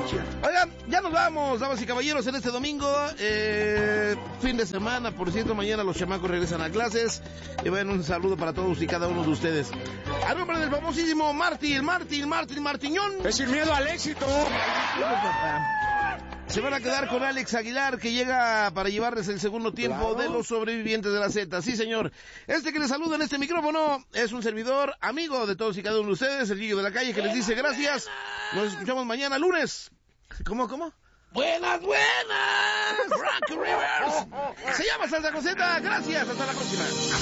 Oigan, ya nos vamos, damas y caballeros, en este domingo, fin de semana, por cierto, mañana los chamacos regresan a clases. Y bueno, un saludo para todos y cada uno de ustedes. A nombre del famosísimo Martiñón. Es sin miedo al éxito. Se van a quedar con Alex Aguilar, que llega para llevarles el segundo tiempo de los sobrevivientes de la Z. Sí, señor. Este que les saluda en este micrófono es un servidor, amigo de todos y cada uno de ustedes, el Guillo de la Calle, que les dice gracias. Nos escuchamos mañana, lunes. ¿Cómo? ¡Buenas! Rocky Rivers. Se llama Salsa con Z. Gracias. Hasta la próxima.